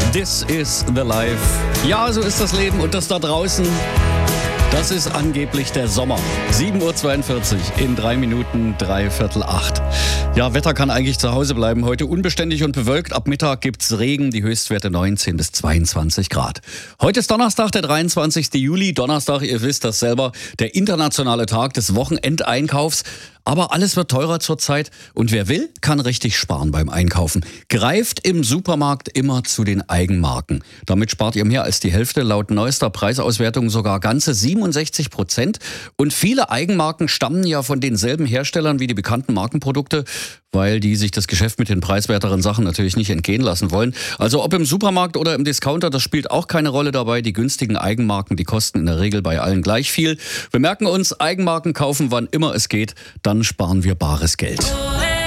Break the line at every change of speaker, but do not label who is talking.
This is the life. Ja, so ist das Leben und das da draußen, das ist angeblich der Sommer. 7.42 Uhr, in 3 Minuten, 7:45. Ja, Wetter kann eigentlich zu Hause bleiben. Heute unbeständig und bewölkt. Ab Mittag gibt's Regen, die Höchstwerte 19 bis 22 Grad. Heute ist Donnerstag, der 23. Juli. Donnerstag, ihr wisst das selber, der internationale Tag des Wochenendeinkaufs. Aber alles wird teurer zurzeit und wer will, kann richtig sparen beim Einkaufen. Greift im Supermarkt immer zu den Eigenmarken. Damit spart ihr mehr als die Hälfte, laut neuester Preisauswertung sogar ganze 67%. Und viele Eigenmarken stammen ja von denselben Herstellern wie die bekannten Markenprodukte, weil die sich das Geschäft mit den preiswerteren Sachen natürlich nicht entgehen lassen wollen. Also ob im Supermarkt oder im Discounter, das spielt auch keine Rolle dabei. Die günstigen Eigenmarken, die kosten in der Regel bei allen gleich viel. Wir merken uns, Eigenmarken kaufen, wann immer es geht, dann sparen wir bares Geld.